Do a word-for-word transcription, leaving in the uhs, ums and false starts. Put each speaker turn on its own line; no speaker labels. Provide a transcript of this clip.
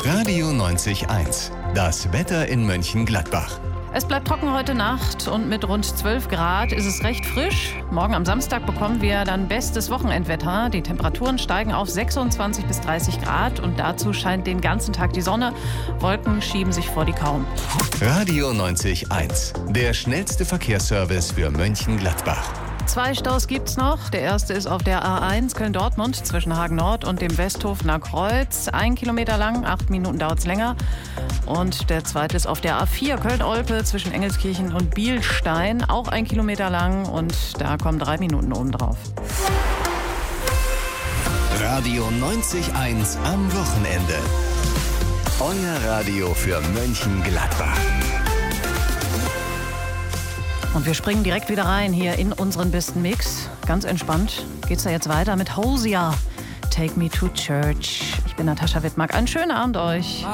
Radio neunzig eins. Das Wetter in Mönchengladbach.
Es bleibt trocken heute Nacht und mit rund zwölf Grad ist es recht frisch. Morgen am Samstag bekommen wir dann bestes Wochenendwetter. Die Temperaturen steigen auf sechsundzwanzig bis dreißig Grad und dazu scheint den ganzen Tag die Sonne. Wolken schieben sich vor die Kaum.
Radio neunzig eins. Der schnellste Verkehrsservice für Mönchengladbach.
Zwei Staus gibt's noch. Der erste ist auf der A eins Köln-Dortmund zwischen Hagen Nord und dem Westhofener Kreuz. Ein Kilometer lang, acht Minuten dauert's länger. Und der zweite ist auf der A vier Köln-Olpe zwischen Engelskirchen und Bielstein. Auch ein Kilometer lang und da kommen drei Minuten oben drauf.
Radio neunzig eins am Wochenende. Euer Radio für Mönchengladbach.
Und wir springen direkt wieder rein hier in unseren besten Mix. Ganz entspannt geht's da jetzt weiter mit Hosea. Take Me to Church. Ich bin Natascha Wittmark. Einen schönen Abend euch.